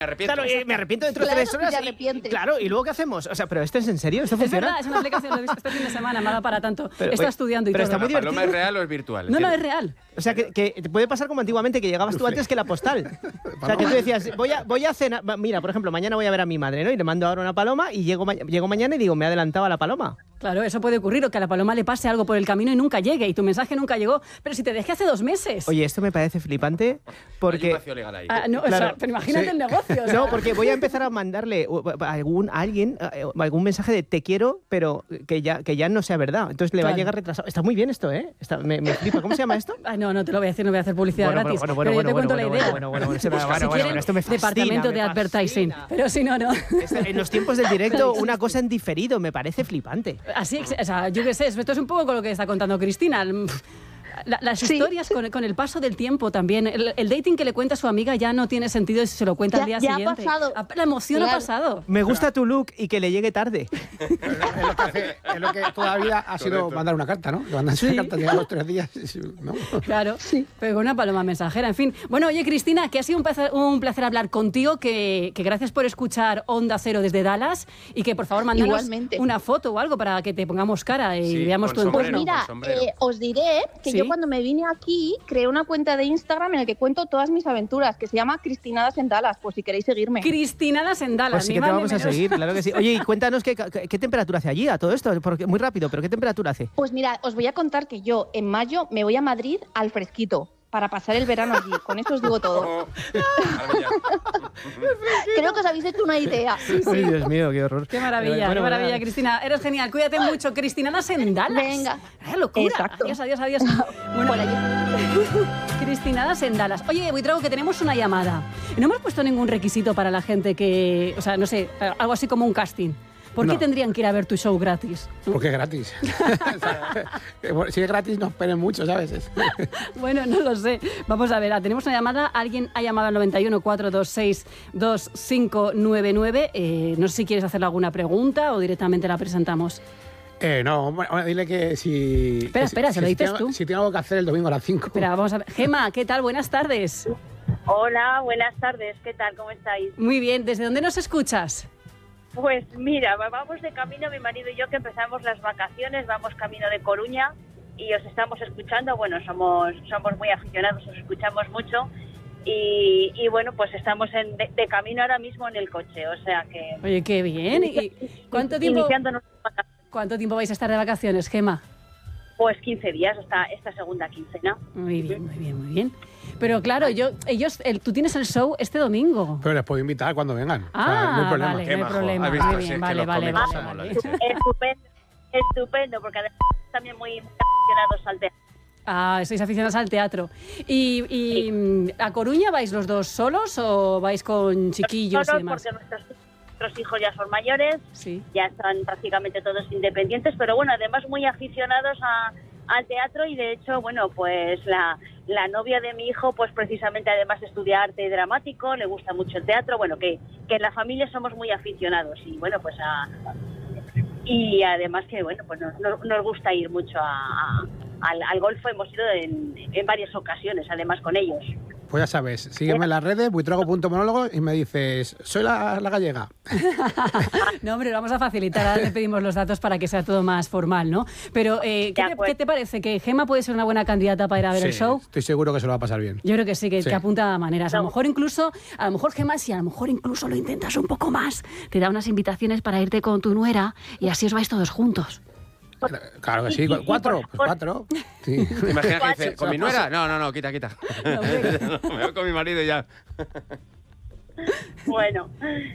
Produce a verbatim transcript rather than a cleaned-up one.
Me arrepiento. Claro, eh, me arrepiento dentro Claro de tres que horas. te Y, arrepientes. claro, ¿y luego qué hacemos? O sea, ¿pero esto es en serio? ¿Esto Es funciona? verdad, es una aplicación, lo he visto este fin de semana, me ha dado para tanto. Pero, Está oye, estudiando y pero todo. está muy ¿La paloma divertido. es real o es virtual? No, no, Entiendo. es real. O sea, que, que te puede pasar como antiguamente, que llegabas tú antes que la postal. O sea, que tú decías, voy a, voy a cenar... Mira, por ejemplo, mañana voy a ver a mi madre, ¿no? Y le mando ahora una paloma y llego, ma llego mañana y digo, me he adelantado a la paloma. Claro, eso puede ocurrir, o que a la paloma le pase algo por el camino y nunca llegue, y tu mensaje nunca llegó. Pero si te dejé hace dos meses. Oye, esto me parece flipante Hay un porque... vacío legal ahí. Ah, no, o Claro. sea, pero imagínate Sí. el negocio. o sea. No, porque voy a empezar a mandarle uh, a algún, a alguien uh, algún mensaje de te quiero, pero que ya, que ya no sea verdad. Entonces le va a Claro. llegar retrasado. Está muy bien esto, ¿eh? Está, me, me flipa. ¿Cómo se llama esto? Ah, no, no te lo voy a decir, no voy a hacer publicidad Bueno, gratis. bueno, bueno, pero yo te bueno, cuento bueno, la idea. bueno, bueno, bueno, esto me- Busca, bueno, si bueno, quieren, bueno, esto me fascina, departamento me de advertising. fascina. Pero si no, no. Este, en los tiempos del directo, una cosa en diferido, me parece flipante. Así, o sea, yo qué sé, esto es un poco con lo que está contando Cristina. La- las Sí. historias con, con el paso del tiempo también. El, el dating que le cuenta a su amiga ya no tiene sentido si se lo cuenta Ya- al día ya ha siguiente. pasado. Ah, La emoción ha Claro. pasado. Me gusta tu look y que le llegue tarde. Pero es lo que hace- es lo que toda la vida ha sido Correcto. mandar una carta, ¿no? Que mandas Sí. una carta, llega a los tres días, ¿no? Claro, pero con una paloma mensajera, en fin. Bueno, oye, Cristina, que ha sido un placer, un placer hablar contigo, que, que gracias por escuchar Onda Cero desde Dallas y que por favor mandanos Igualmente. una foto o algo para que te pongamos cara y Sí, veamos con tu sombrero. entorno. Pues mira, con sombrero. eh, os diré que ¿Sí? yo cuando me vine aquí creé una cuenta de Instagram en la que cuento todas mis aventuras, que se llama Cristinadas en Dallas, por si queréis seguirme. Cristinadas en Dallas. Pues sí ni que te más ni vamos a menos. seguir, claro que sí. Oye, y cuéntanos qué, qué, qué temperatura hace allí a todo esto. Porque, muy rápido, pero ¿qué temperatura hace? Pues mira, os voy a contar que yo en mayo me voy a Madrid al fresquito para pasar el verano allí. Con eso os digo todo. Oh, maravilla. Creo que os habéis hecho una idea. Ay, Dios mío, qué horror. Qué maravilla, Bueno, qué maravilla, bueno, Cristina. Eres genial. Cuídate mucho. Cristinadas en Dallas. Venga. ¡Qué locura! Exacto. Adiós, adiós, adiós. Bueno, Por allí. Cristinadas en Dallas. Oye, Buitrago, que tenemos una llamada. No hemos puesto ningún requisito para la gente que... O sea, no sé, algo así como un casting. ¿Por qué No. tendrían que ir a ver tu show gratis? Porque es gratis. O sea, si es gratis, no esperen mucho, ¿sabes? Bueno, no lo sé. Vamos a ver, ah, tenemos una llamada. Alguien ha llamado al noventa y uno, cuatrocientos veintiséis, veinticinco noventa y nueve. Eh, no sé si quieres hacerle alguna pregunta o directamente la presentamos. Eh, no, bueno, dile que si... Espera, que si- espera, que se lo si dices tengo- tú. Si tengo algo que hacer el domingo a las cinco. Espera, vamos a ver. Gema, ¿qué tal? Buenas tardes. Hola, buenas tardes, ¿qué tal? ¿Cómo estáis? Muy bien. ¿Desde dónde nos escuchas? Pues mira, vamos de camino, mi marido y yo, que empezamos las vacaciones, vamos camino de Coruña y os estamos escuchando. Bueno, somos somos muy aficionados, os escuchamos mucho y, y bueno, pues estamos en, de, de camino ahora mismo en el coche, o sea que... Oye, qué bien. ¿Y cuánto tiempo, Iniciando nuestras vacaciones, cuánto tiempo vais a estar de vacaciones, Gema? pues quince días, hasta esta segunda quincena. Muy bien, muy bien, muy bien. Pero claro, yo, ellos, el, tú tienes el show este domingo. Pero les puedo invitar cuando vengan. O sea, Ah, no hay problema. vale, Qué no hay majo. problema. ¿Has visto? Muy Sí, bien, es que vale, los vale, cómicos vale, somos vale. la leche. Estupendo, estupendo, porque además también muy, muy aficionados al teatro. Ah, sois aficionados al teatro. ¿Y, y mm, a Coruña vais los dos solos o vais con chiquillos y Solos demás? porque nuestros, nuestros hijos ya son mayores, Sí. ya están prácticamente todos independientes, pero bueno, además muy aficionados a, al teatro y de hecho, bueno, pues la, la novia de mi hijo, pues precisamente además estudia arte dramático, le gusta mucho el teatro, bueno, que, que en la familia somos muy aficionados y bueno, pues a... Y además que, bueno, pues nos, nos- nos gusta ir mucho a, a- al, al golfo, hemos ido en, en varias ocasiones, además con ellos. Pues ya sabes, sígueme en las redes, buitrago punto monólogo y me dices, soy la, la gallega. No, hombre, lo vamos a facilitar. Ahora le pedimos los datos para que sea todo más formal, ¿no? Pero, eh, ¿qué, De te, acuerdo. qué te parece? ¿Que Gema puede ser una buena candidata para ir a ver el Sí, show? estoy seguro que se lo va a pasar bien. Yo creo que sí, que, Sí. que apunta a maneras. A lo No. mejor incluso, a lo mejor Gema, si a lo mejor incluso lo intentas un poco más, te da unas invitaciones para irte con tu nuera y así os vais todos juntos. Claro que sí, Y- y- y cuatro, por- pues por- cuatro. Sí. ¿Te imaginas que dice, ¿con mi Cuatro. nuera? No, no, no, quita, quita. No, hombre. Me voy con mi marido ya. Bueno,